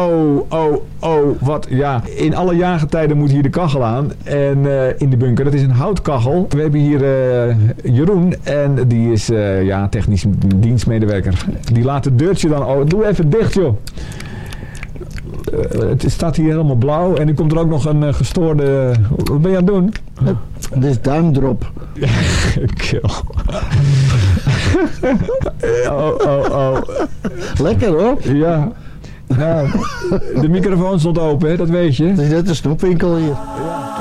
wat, ja. In alle jaargetijden moet hier de kachel aan. En in de bunker, dat is een houtkachel. We hebben hier Jeroen en die is technisch dienstmedewerker. Die laat het deurtje dan, doe even dicht joh. Het staat hier helemaal blauw en nu komt er ook nog een gestoorde... Wat ben je aan het doen? Dit is duimdrop. Kill. Lekker hoor. Ja. Nou, de microfoon stond open, hè? Dat weet je. Het is net een snoepwinkel hier.